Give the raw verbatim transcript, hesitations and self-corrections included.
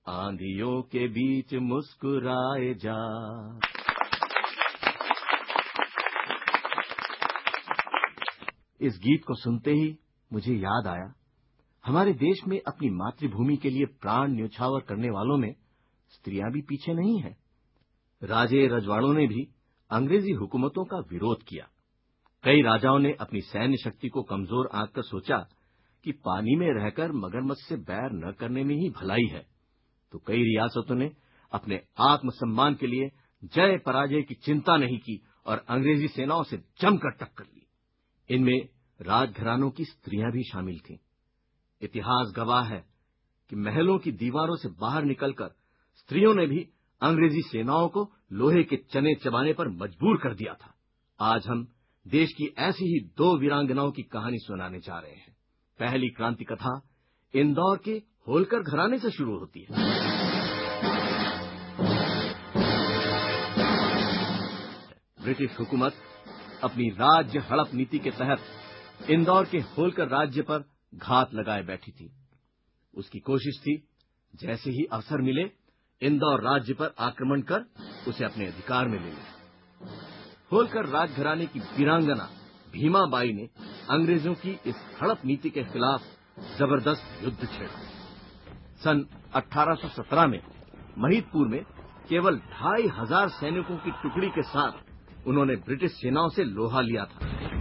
आंधियों के बीच मुस्कुराए जा। इस गीत को सुनते ही मुझे याद आया, हमारे देश में अपनी मातृभूमि के लिए प्राण न्यौछावर करने वालों में स्त्रियां भी पीछे नहीं हैं। राजे रजवाड़ों ने भी अंग्रेजी हुकूमतों का विरोध किया। कई राजाओं ने अपनी सैन्य शक्ति को कमजोर आंककर सोचा कि पानी में रहकर मगरमच्छ से बैर न करने में ही भलाई है, तो कई रियासतों ने अपने आत्मसम्मान के लिए जय पराजय की चिंता नहीं की और अंग्रेजी सेनाओं से जमकर टक्कर ली। इनमें राजघरानों की स्त्रियां भी शामिल थीं। इतिहास गवाह है कि महलों की दीवारों से बाहर निकलकर स्त्रियों ने भी अंग्रेजी सेनाओं को लोहे के चने चबाने पर मजबूर कर दिया था। आज हम देश की ऐसी ही दो वीरांगनाओं की कहानी सुनाने जा रहे हैं। पहली क्रांति कथा इंदौर के होलकर घराने से शुरू होती है। ब्रिटिश हुकूमत अपनी राज्य हड़प नीति के तहत इंदौर के होलकर राज्य पर घात लगाए बैठी थी। उसकी कोशिश थी जैसे ही अवसर मिले इंदौर राज्य पर आक्रमण कर उसे अपने अधिकार में ले ले। होलकर राजघराने की वीरांगना भीमाबाई ने अंग्रेजों की इस हड़प नीति के खिलाफ जबरदस्त युद्ध छेड़ा। सन अठारह सौ सत्रह में महिदपुर में केवल ढाई हजार सैनिकों की टुकड़ी के साथ उन्होंने ब्रिटिश सेनाओं से लोहा लिया था।